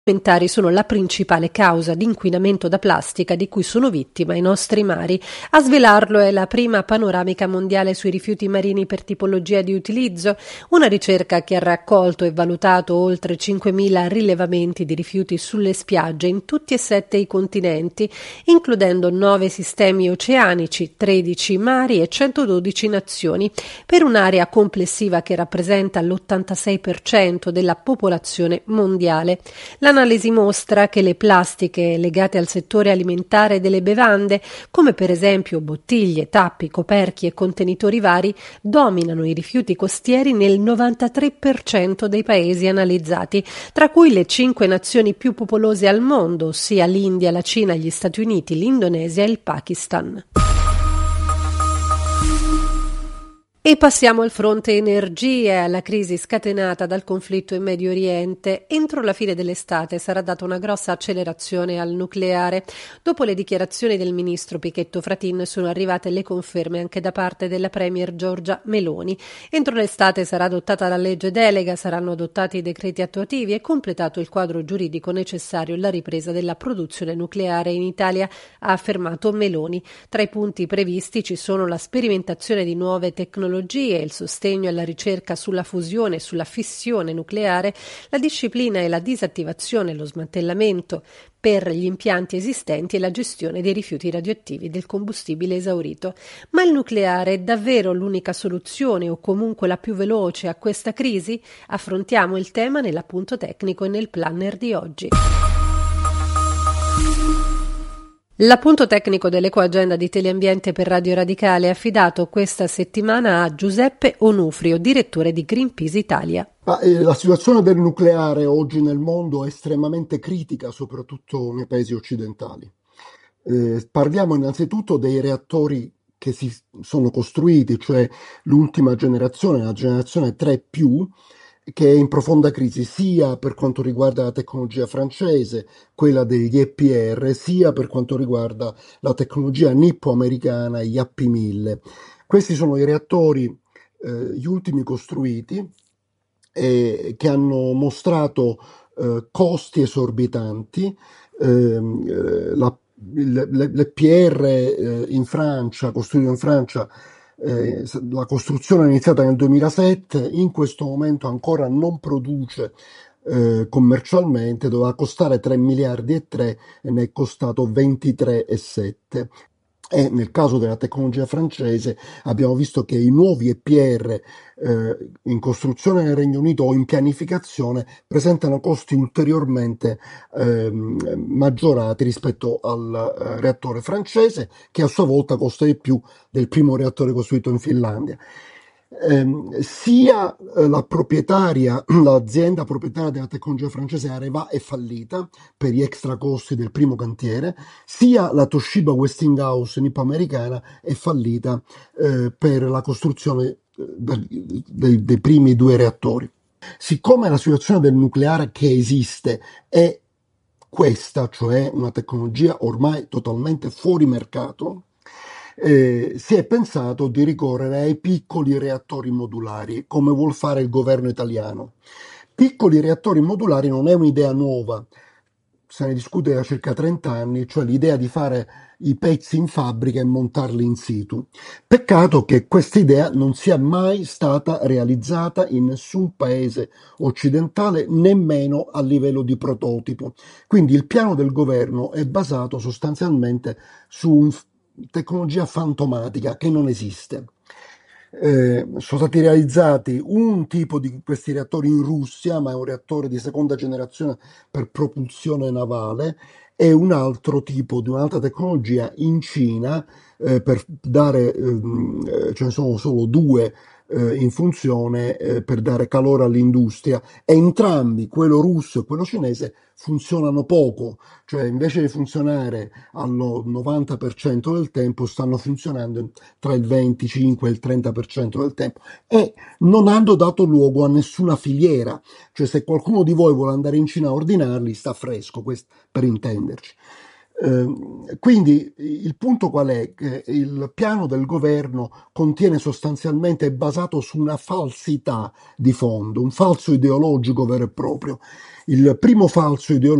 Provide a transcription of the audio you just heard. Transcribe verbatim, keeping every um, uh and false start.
alimentari sono la principale causa di inquinamento da plastica di cui sono vittima i nostri mari. A svelarlo è la prima panoramica mondiale sui rifiuti marini per tipologia di utilizzo, una ricerca che ha raccolto e valutato oltre cinquemila rilevamenti di rifiuti sulle spiagge in tutti e sette i continenti, includendo nove sistemi oceanici, tredici mari e centododici nazioni, per un'area complessiva che rappresenta l'ottantasei per cento della popolazione mondiale. L'analisi mostra che le plastiche legate al settore alimentare e delle bevande, come per esempio bottiglie, tappi, coperchi e contenitori vari, dominano i rifiuti costieri nel novantatré per cento dei paesi analizzati, tra cui le cinque nazioni più popolose al mondo, ossia l'India, la Cina, gli Stati Uniti, l'Indonesia e il Pakistan. E passiamo al fronte energie, alla crisi scatenata dal conflitto in Medio Oriente. Entro la fine dell'estate sarà data una grossa accelerazione al nucleare. Dopo le dichiarazioni del ministro Pichetto Fratin sono arrivate le conferme anche da parte della premier Giorgia Meloni. Entro l'estate sarà adottata la legge delega, saranno adottati i decreti attuativi e completato il quadro giuridico necessario alla ripresa della produzione nucleare in Italia, ha affermato Meloni. Tra i punti previsti ci sono la sperimentazione di nuove tecnologie, il sostegno alla ricerca sulla fusione e sulla fissione nucleare, la disciplina e la disattivazione e lo smantellamento per gli impianti esistenti e la gestione dei rifiuti radioattivi del combustibile esaurito. Ma il nucleare è davvero l'unica soluzione o comunque la più veloce a questa crisi? Affrontiamo il tema nell'appunto tecnico e nel planner di oggi. L'appunto tecnico dell'Ecoagenda di Teleambiente per Radio Radicale è affidato questa settimana a Giuseppe Onufrio, direttore di Greenpeace Italia. Ma, eh, la situazione del nucleare oggi nel mondo è estremamente critica, soprattutto nei paesi occidentali. Eh, parliamo innanzitutto dei reattori che si sono costruiti, cioè l'ultima generazione, la generazione tre più, che è in profonda crisi sia per quanto riguarda la tecnologia francese, quella degli E P R, sia per quanto riguarda la tecnologia nippo-americana, gli A P mille. Questi sono i reattori, eh, gli ultimi costruiti, eh, che hanno mostrato eh, costi esorbitanti. Eh, la, l'E P R eh, in Francia, costruito in Francia, Eh, la costruzione è iniziata nel duemilasette, in questo momento ancora non produce eh, commercialmente, doveva costare tre miliardi e tre e ne è costato ventitré e sette. E nel caso della tecnologia francese abbiamo visto che i nuovi E P R eh, in costruzione nel Regno Unito o in pianificazione presentano costi ulteriormente eh, maggiorati rispetto al eh, reattore francese, che a sua volta costa di più del primo reattore costruito in Finlandia. Eh, sia eh, la proprietaria, l'azienda proprietaria della tecnologia francese Areva è fallita per gli extra costi del primo cantiere, sia la Toshiba Westinghouse nippo-americana è fallita eh, per la costruzione eh, dei, dei primi due reattori. Siccome la situazione del nucleare che esiste è questa, cioè una tecnologia ormai totalmente fuori mercato, Eh, si è pensato di ricorrere ai piccoli reattori modulari, come vuol fare il governo italiano. Piccoli reattori modulari non è un'idea nuova, se ne discute da circa trenta anni, cioè l'idea di fare i pezzi in fabbrica e montarli in situ. Peccato che questa idea non sia mai stata realizzata in nessun paese occidentale, nemmeno a livello di prototipo. Quindi il piano del governo è basato sostanzialmente su un tecnologia fantomatica che non esiste. Eh, sono stati realizzati un tipo di questi reattori in Russia, ma è un reattore di seconda generazione per propulsione navale, e un altro tipo di un'altra tecnologia in Cina eh, per dare, ehm, ce ne sono solo due eh, in funzione eh, per dare calore all'industria. Entrambi, quello russo e quello cinese, funzionano poco, cioè invece di funzionare al novanta per cento del tempo stanno funzionando tra il venticinque e il trenta per cento del tempo e non hanno dato luogo a nessuna filiera, cioè se qualcuno di voi vuole andare in Cina a ordinarli sta fresco, questo per intenderci. Eh, quindi il punto qual è? Che il piano del governo contiene sostanzialmente, è basato su una falsità di fondo, un falso ideologico vero e proprio. Il primo falso ideologico